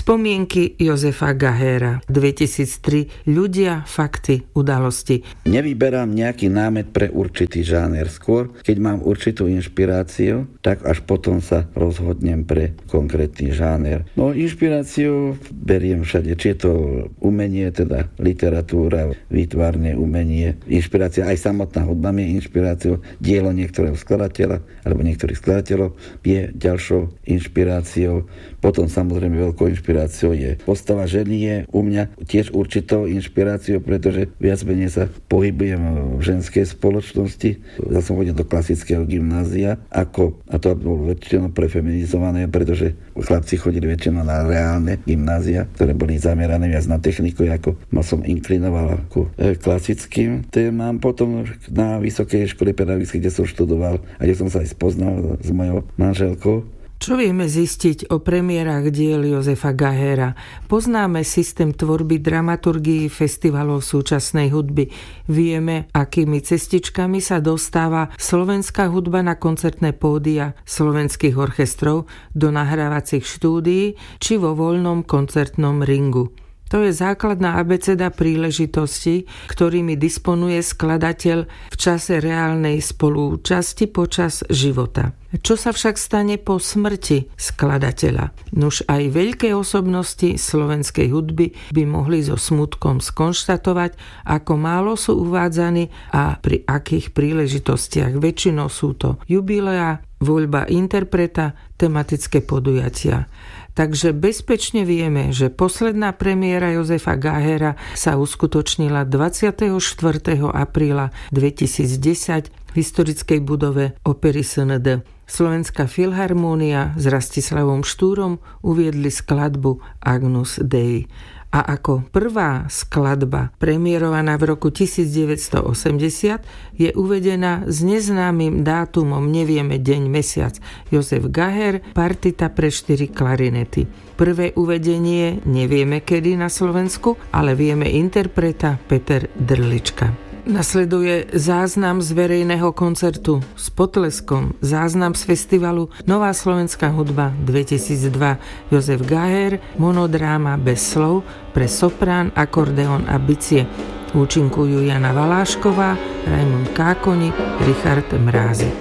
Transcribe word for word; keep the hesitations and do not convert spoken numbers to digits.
Spomienky Jozefa Gahera dvetisíctri. Ľudia, fakty, udalosti. Nevyberám nejaký námet pre určitý žáner. Skôr, keď mám určitú inšpiráciu, tak až potom sa rozhodnem pre konkrétny žáner. No inšpiráciu beriem všade. Či je to umenie, teda literatúra, výtvarné umenie. Inšpirácia, aj samotná hudba je inšpiráciou. Dielo niektorého skladateľa alebo niektorých skladateľov je ďalšou inšpiráciou. Potom samozrejme veľkou inšpiráciou je postava ženy, je u mňa tiež určitou inšpiráciou, pretože viac menej sa pohybujem v ženskej spoločnosti. Ja som chodil do klasického gymnázia, ako, a to bolo väčšinou prefeminizované, pretože chlapci chodili väčšinou na reálne gymnázia, ktoré boli zamerané viac na techniku, ako ma som inklinoval ku klasickým témam. Potom na Vysokej škole pedagogickej, kde som študoval a kde som sa aj spoznal s mojou manželkou. Čo vieme zistiť o premiérach diel Jozefa Gahera? Poznáme systém tvorby dramaturgií festivalov súčasnej hudby. Vieme, akými cestičkami sa dostáva slovenská hudba na koncertné pódia slovenských orchestrov, do nahrávacích štúdií či vo voľnom koncertnom ringu. To je základná abeceda príležitostí, ktorými disponuje skladateľ v čase reálnej spolúčasti počas života. Čo sa však stane po smrti skladateľa? Nuž aj veľké osobnosti slovenskej hudby by mohli so smutkom skonštatovať, ako málo sú uvádzaní a pri akých príležitostiach. Väčšinou sú to jubileá, voľba interpreta, tematické podujatia. Takže bezpečne vieme, že posledná premiéra Jozefa Gahera sa uskutočnila dvadsiateho štvrtého apríla dvetisícdesať v historickej budove Opery es en dé. Slovenská filharmónia s Rastislavom Štúrom uviedli skladbu Agnus Dei. A ako prvá skladba, premiérovaná v roku devätnásťstoosemdesiat, je uvedená s neznámym dátumom, nevieme deň, mesiac. Jozef Gaher, partita pre štyri klarinety. Prvé uvedenie nevieme kedy na Slovensku, ale vieme interpreta Peter Drlička. Nasleduje záznam z verejného koncertu s potleskom, záznam z festivalu Nová slovenská hudba dvetisícdva. Jozef Gaher, monodráma bez slov pre soprán, akordeón a bicie. Účinkujú Jana Valášková, Raimund Kákoni, Richard Mrázik.